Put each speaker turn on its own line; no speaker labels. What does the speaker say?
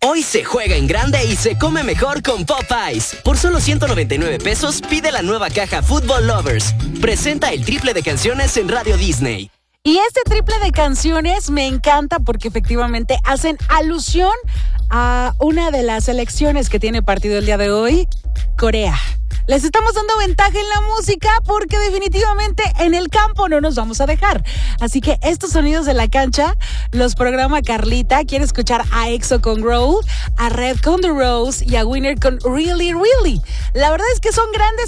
Hoy se juega en grande y se come mejor con Popeyes. Por solo 199 pesos, pide la nueva caja Football Lovers. Presenta el triple de canciones en Radio Disney.
Y este triple de canciones me encanta porque efectivamente hacen alusión a una de las selecciones que tiene partido el día de hoy, Corea. Les estamos dando ventaja en la música porque definitivamente en el campo no nos vamos a dejar. Así que estos sonidos de la cancha los programa Carlita. Quiere escuchar a EXO con Growl, a Red con The Rose y a Winner con Really Really. La verdad es que son grandes